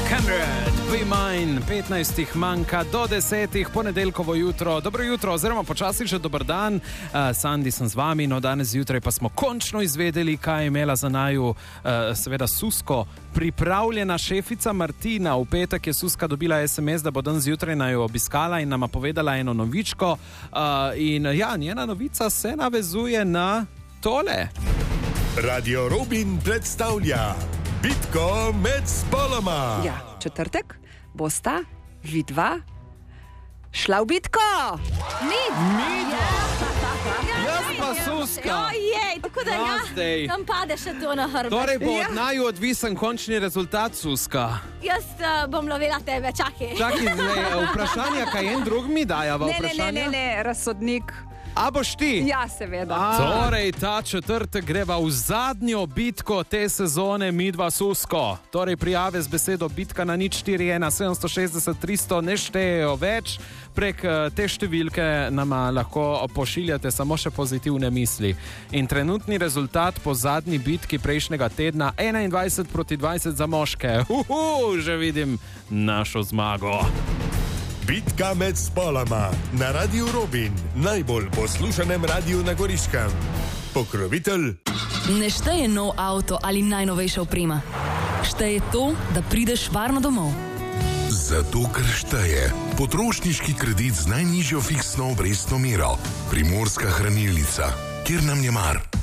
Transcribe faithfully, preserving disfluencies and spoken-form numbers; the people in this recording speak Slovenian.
Be mine, petnajstih manjka do desetih, ponedeljkovo jutro. Dobro jutro, oziroma počasi že dober dan. Uh, Sandi sem z vami, no danes zjutraj pa smo končno izvedeli, kaj je imela za naju, uh, seveda Susko, pripravljena šefica Martina. V petek je Suska dobila es em es, da bo dan zjutraj naju obiskala in nama povedala eno novičko. Uh, in ja, njena novica se navezuje na tole. Radio Robin predstavlja bitko med spoloma. Ja, četrtek bosta vidva šla v bitko. Mi? Midva! Jaz pa Suska! Ojej, tako da ja, zdaj. nam pade še to na hrbet. Torej bo Ja. od naju odvisen končni rezultat, Suska. Jaz uh, bom lovila tebe, čakaj. Čakaj, zdaj, vprašanja, kaj en drug mi dajava Ne, ne, ne, vprašanja? ne, ne, razsodnik. A boš ti? Ja, seveda. A, torej, ta četrtek greva v zadnjo bitko te sezone Midva Susko. Torej, prijave z besedo bitka na nič štiri ena sedemsto šestdeset tristo ne štejejo več. Prek te številke nama lahko pošiljate samo še pozitivne misli. In trenutni rezultat po zadnji bitki prejšnjega tedna enaindvajset proti dvajset za moške. Uhu, že vidim našo zmago. Bitka med spoloma na Radio Robin, najbolj poslušanem radiju na Goriškem. Pokrovitelj Ne šteje nov avto ali najnovejša oprema. Šteje to, da prideš varno domov. Zato, ker šteje potrošniški kredit z najnižjo fiksno obrestno mero. Primorska hranilnica, kjer nam je mar.